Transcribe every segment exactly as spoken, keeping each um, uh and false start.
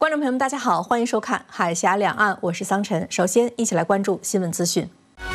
观众朋友们，大家好，欢迎收看《海峡两岸》，我是桑晨。首先，一起来关注新闻资讯。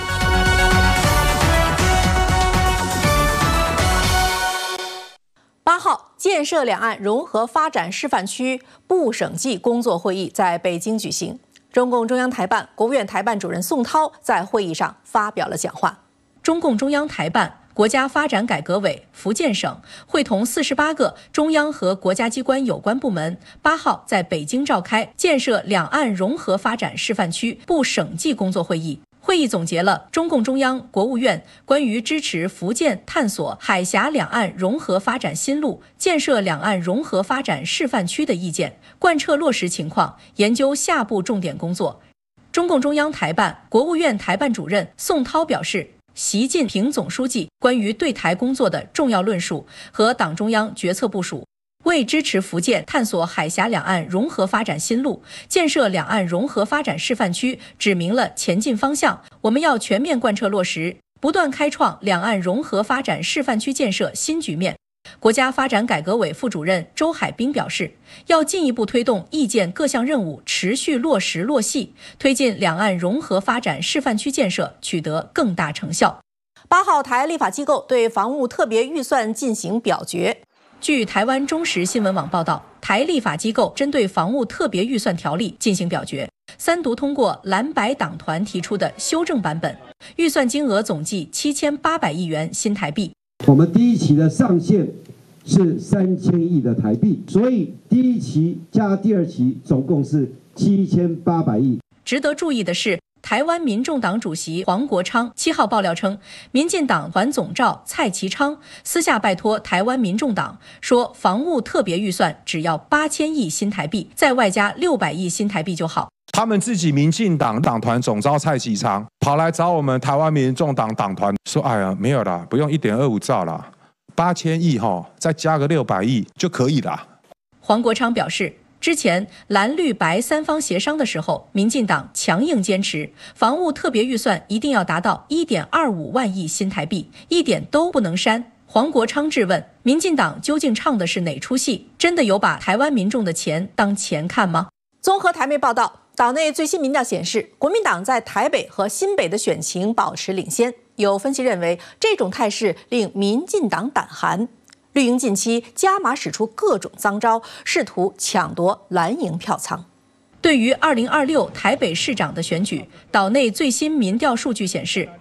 八号，建设两岸融合发展示范区部省际工作会议在北京举行。中共中央台办、国务院台办主任宋涛在会议上发表了讲话。中共中央台办、国家发展改革委、福建省会同四十八个中央和国家机关有关部门，八号在北京召开建设两岸融合发展示范区部省际工作会议。会议总结了中共中央、国务院关于支持福建探索海峡两岸融合发展新路、建设两岸融合发展示范区的意见，贯彻落实情况，研究下步重点工作。中共中央台办、国务院台办主任宋涛表示，习近平总书记关于对台工作的重要论述和党中央决策部署，为支持福建探索海峡两岸融合发展新路、建设两岸融合发展示范区指明了前进方向。我们要全面贯彻落实，不断开创两岸融合发展示范区建设新局面。国家发展改革委副主任周海滨表示，要进一步推动意见各项任务持续落实落细，推进两岸融合发展示范区建设取得更大成效。八号，台立法机构对防务特别预算进行表决。据台湾中时新闻网报道，台立法机构针对防务特别预算条例进行表决，三读通过蓝白党团提出的修正版本，预算金额总计七千八百亿元新台币。 我们第一期的上限是三千亿的台币，所以第一期加第二期总共是七千八百亿。 值得注意的是，台湾民众党主席黄国昌七号爆料称，民进党团总召蔡其昌私下拜托台湾民众党说，防务特别预算只要八千亿新台币，再外加六百亿新台币就好。 他们自己民进党党团总召蔡其昌跑来找我们台湾民众党党团说，哎呀，没有啦，不用一点二五兆啦，八千亿哈，再加个六百亿就可以啦。 黄国昌表示，之前蓝绿白三方协商的时候，民进党强硬坚持防务特别预算一定要达到 一点二五万亿新台币，一点都不能删。黄国昌质问，民进党究竟唱的是哪出戏？真的有把台湾民众的钱当钱看吗？综合台媒报道，岛内最新民调显示，国民党在台北和新北的选情保持领先。有分析认为，这种态势令民进党胆寒。绿营近期加码使出各种脏招，试图抢夺蓝营票仓。对于二零二六台北市长的选举，岛内最新民调数据显示，